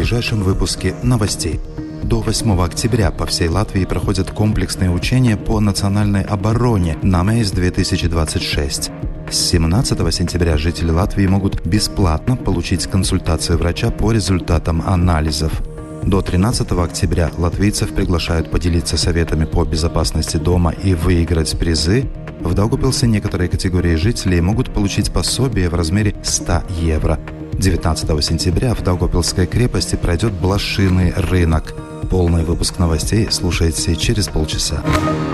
ближайшем выпуске новостей. До 8 октября по всей Латвии проходят комплексные учения по национальной обороне «Намейс-2026». С 17 сентября жители Латвии могут бесплатно получить консультацию врача по результатам анализов. До 13 октября латвийцев приглашают поделиться советами по безопасности дома и выиграть призы. В Даугавпилсе некоторые категории жителей могут получить пособие в размере 100 евро. 19 сентября в Даугавпилской крепости пройдет блошиный рынок. Полный выпуск новостей слушайте через полчаса.